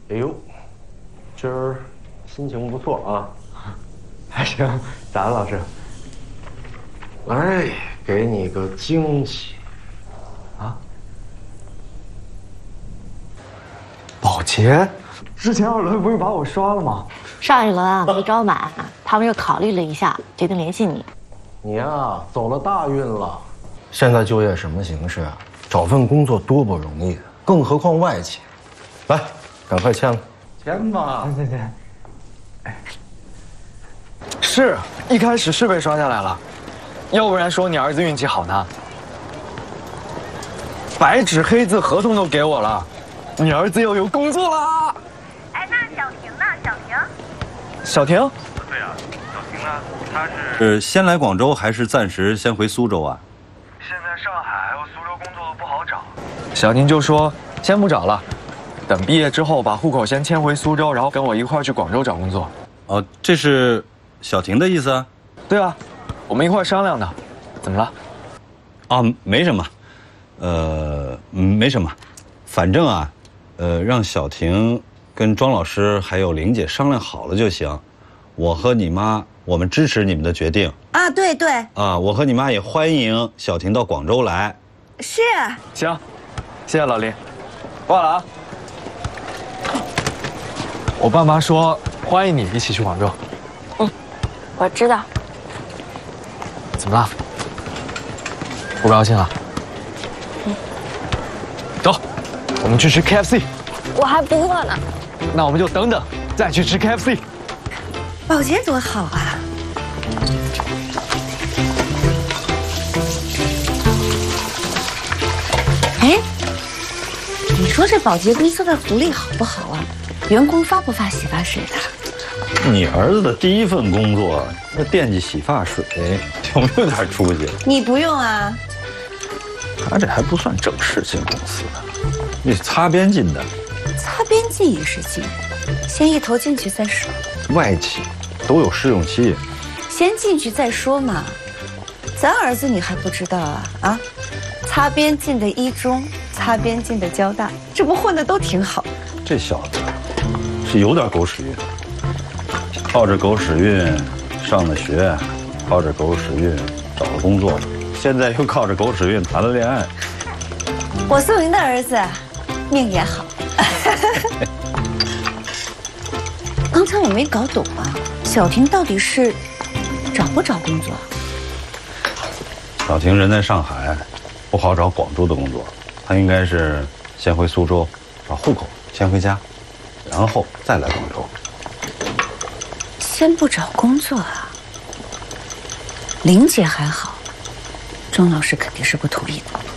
哎呦，今儿心情不错啊，还行。咋了，老师？来，给你个惊喜啊！ 保洁，之前2轮不是把我刷了吗？ 上一轮啊没招满，他们又考虑了一下，决定联系你。 你呀，走了大运了。现在就业什么形势啊？找份工作多不容易，更何况外企。来，赶快签了。 签吧。对。是，一开始是被刷下来了，要不然说你儿子运气好呢。白纸黑字合同都给我了，你儿子又有工作了。 哎，那小婷呢？ 小婷？ 对啊，小婷呢？她是先来广州还是暂时先回苏州啊？ 现在上海还有苏州工作不好找。 小婷就说先不找了，等毕业之后把户口先迁回苏州，然后跟我一块儿去广州找工作。 哦，这是小婷的意思啊？ 对啊，我们一块儿商量的。怎么了？ 啊，没什么，没什么，反正啊，让小婷跟庄老师还有玲姐商量好了就行。我和你妈，我们支持你们的决定啊，对。 啊，我和你妈也欢迎小婷到广州来。 是。 行，谢谢老林，挂了啊。我爸妈说欢迎你一起去广州。 我知道。 怎么了？不高兴了？走，我们去吃 KFC。 我还不饿呢。 那我们就等等，再去吃 KFC。 保洁多好啊！哎，你说这保洁公司的福利好不好啊？员工发不发洗发水的？ 你儿子的第一份工作，那惦记洗发水，有没有点出息？ 你不用啊。 他这还不算正式进公司呢，你擦边进的。 擦边进也是进，先一头进去再说。 外企都有试用期， 先进去再说嘛。咱儿子你还不知道啊？啊，擦边进的一中，擦边进的交大，这不混的都挺好。 这小子是有点狗屎运，靠着狗屎运上了学，靠着狗屎运找了工作，现在又靠着狗屎运谈了恋爱。 我宋云的儿子命也好。刚才我没搞懂啊，小婷到底是找不找工作？ 小婷人在上海，不好找广州的工作，她应该是先回苏州把户口迁回家，然后再来广州。 先不找工作啊？玲姐还好，钟老师肯定是不同意的。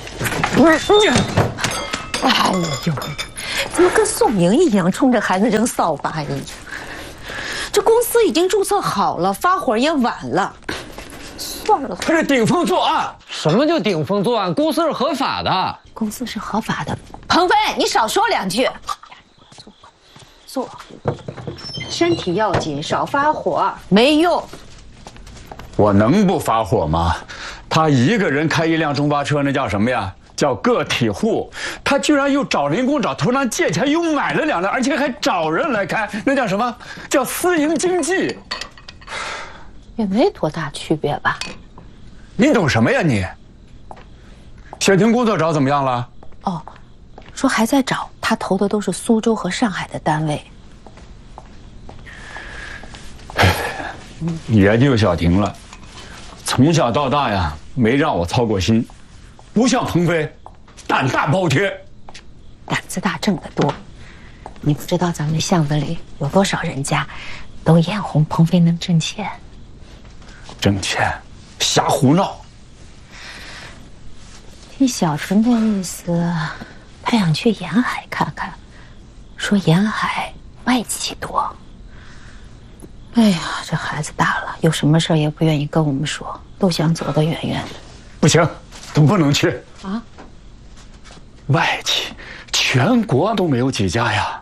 哎呦，怎么跟宋莹一样冲着孩子扔扫把呀？这公司已经注册好了，发火也晚了。算了， 他是顶风作案。什么叫顶风作案？公司是合法的。 公司是合法的。鹏飞，你少说2句。坐，身体要紧，少发火，没用。 我能不发火吗？他一个人开一辆中巴车，那叫什么呀？叫个体户。他居然又找人工找投行借钱，又买了2辆，而且还找人来开，那叫什么？叫私营经济。 也没多大区别吧？ 你懂什么呀你？小婷工作找怎么样了？ 哦，说还在找，他投的都是苏州和上海的单位。 也就小婷了，从小到大呀，没让我操过心，不像鹏飞，胆大包天。 胆子大挣得多，你不知道咱们巷子里有多少人家，都眼红鹏飞能挣钱。 挣钱，瞎胡闹。 听小婷的意思，他想去沿海看看，说沿海外企多。哎呀，这孩子大了，有什么事儿也不愿意跟我们说，都想走得远远的。 不行，都不能去啊！ 外企全国都没有几家呀。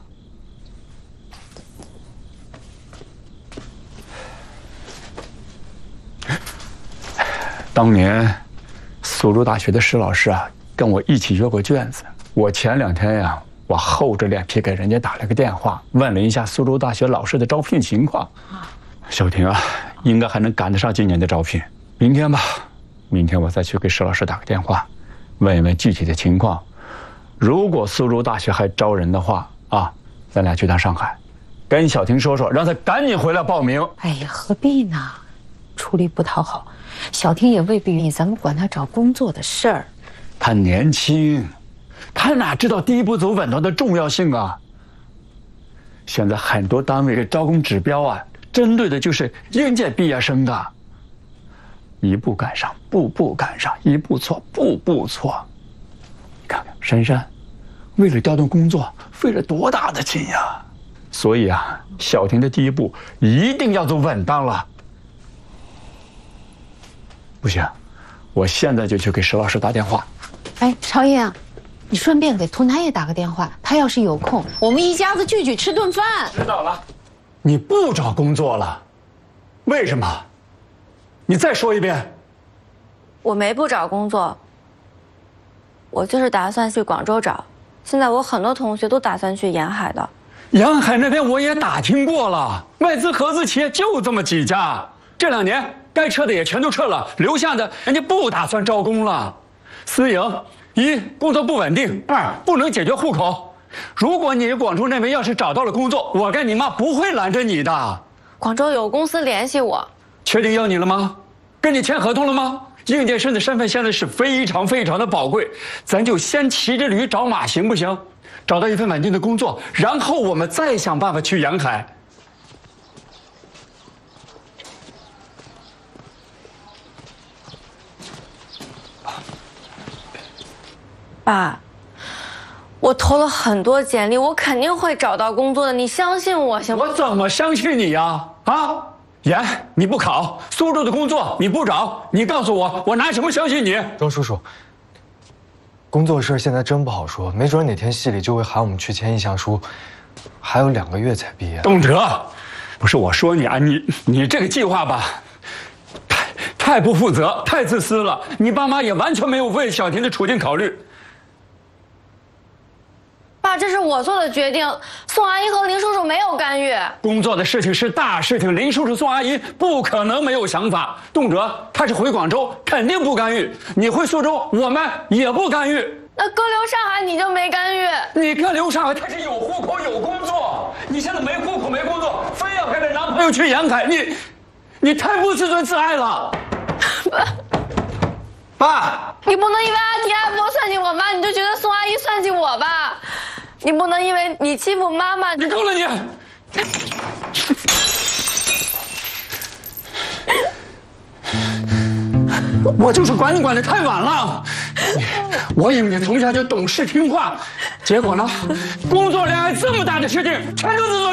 当年苏州大学的施老师啊，跟我一起阅过卷子。我前2天呀， 我厚着脸皮给人家打了个电话，问了一下苏州大学老师的招聘情况。小婷啊，应该还能赶得上今年的招聘。明天吧，明天我再去给石老师打个电话，问一问具体的情况。如果苏州大学还招人的话啊，咱俩去趟上海，跟小婷说说，让她赶紧回来报名。 哎呀，何必呢？出力不讨好，小婷也未必愿意咱们管她找工作的事儿。 她年轻，她哪知道第一步走稳当的重要性啊？现在很多单位的招工指标啊，针对的就是应届毕业生的。一步赶上，步步赶上；一步错，步步错。你看看珊珊，为了调动工作，费了多大的劲呀！所以啊，小婷的第一步一定要走稳当了。不行，我现在就去给石老师打电话。 哎，朝英，你顺便给涂南也打个电话，他要是有空，我们一家子聚聚吃顿饭。 知道了。你不找工作了？为什么？你再说一遍。 我没不找工作，我就是打算去广州找。现在我很多同学都打算去沿海的。 沿海那边我也打听过了，外资合资企业就这么几家，这2年该撤的也全都撤了，留下的人家不打算招工了。私营，一工作不稳定，二不能解决户口。如果你广州那边要是找到了工作，我跟你妈不会拦着你的。 广州有公司联系我， 确定要你了吗？跟你签合同了吗？应届生的身份现在是非常非常的宝贵，咱就先骑着驴找马行不行？找到一份稳定的工作，然后我们再想办法去沿海。 爸，我投了很多简历，我肯定会找到工作的，你相信我行吗？ 我怎么相信你呀？啊，严，你不考，苏州的工作你不找，你告诉我，我拿什么相信你？ 庄叔叔，工作事现在真不好说，没准哪天系里就会喊我们去签意向书，还有2个月才毕业。 董哲，不是我说你啊，你这个计划吧，太不负责，太自私了。你爸妈也完全没有为小婷的处境考虑。 爸，这是我做的决定，宋阿姨和林叔叔没有干预。 工作的事情是大事情，林叔叔、宋阿姨不可能没有想法。动辄他是回广州，肯定不干预；你回苏州，我们也不干预。 那哥留上海你就没干预？ 你哥留上海，他是有户口有工作，你现在没户口没工作，非要跟着男朋友去沿海，你太不自尊自爱了。爸， 你不能因为阿迪阿波算计我妈，你就觉得宋阿姨算计我吧？你不能因为你欺负妈妈， 你够了你！我就是管你管得太晚了。我以为你从小就懂事听话，结果呢，工作量还这么大的事情，全都是做